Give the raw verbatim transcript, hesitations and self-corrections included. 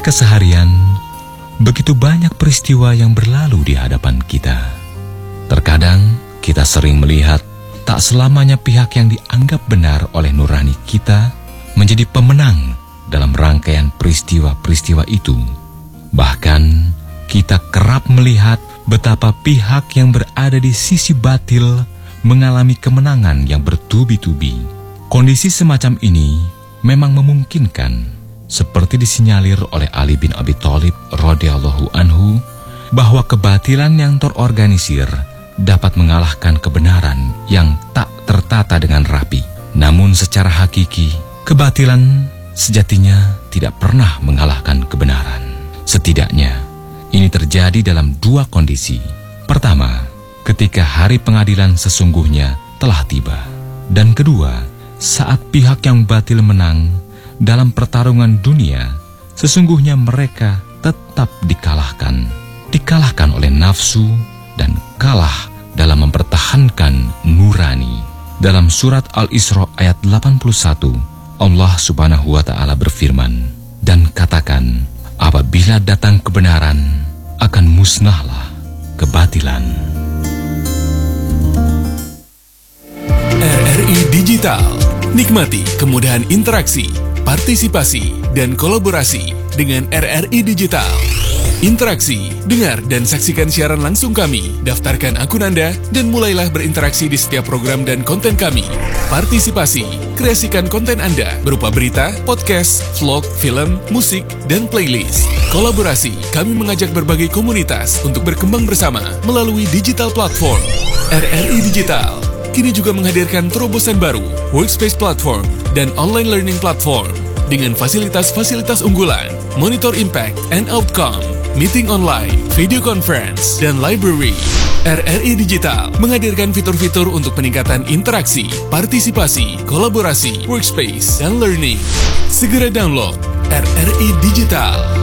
keseharian, begitu banyak peristiwa yang berlalu di hadapan kita. Terkadang kita sering melihat tak selamanya pihak yang dianggap benar oleh nurani kita menjadi pemenang dalam rangkaian peristiwa-peristiwa itu. Bahkan kita kerap melihat betapa pihak yang berada di sisi batil mengalami kemenangan yang bertubi-tubi. Kondisi semacam ini memang memungkinkan, seperti disinyalir oleh Ali bin Abi Thalib radhiyallahu anhu, bahwa kebatilan yang terorganisir dapat mengalahkan kebenaran yang tak tertata dengan rapi. Namun secara hakiki, kebatilan sejatinya tidak pernah mengalahkan kebenaran. Setidaknya, ini terjadi dalam dua kondisi. Pertama, ketika hari pengadilan sesungguhnya telah tiba. Dan kedua, saat pihak yang batil menang dalam pertarungan dunia, sesungguhnya mereka tetap dikalahkan. Dikalahkan oleh nafsu dan kalah dalam mempertahankan nurani. Dalam surat Al-Isra ayat delapan puluh satu, Allah subhanahu wa ta'ala berfirman, "Dan katakan, apabila datang kebenaran, akan musnahlah kebatilan." R R I Digital. Nikmati kemudahan interaksi, partisipasi, dan kolaborasi dengan R R I Digital. Interaksi, dengar dan saksikan siaran langsung kami, daftarkan akun Anda, dan mulailah berinteraksi di setiap program dan konten kami. Partisipasi, kreasikan konten Anda berupa berita, podcast, vlog, film, musik, dan playlist. Kolaborasi, kami mengajak berbagai komunitas untuk berkembang bersama melalui digital platform. R R I Digital kini juga menghadirkan terobosan baru, workspace platform, dan online learning platform dengan fasilitas-fasilitas unggulan, monitor impact and outcome, meeting online, video conference, dan library. R R I Digital menghadirkan fitur-fitur untuk peningkatan interaksi, partisipasi, kolaborasi, workspace, dan learning. Segera download R R I Digital.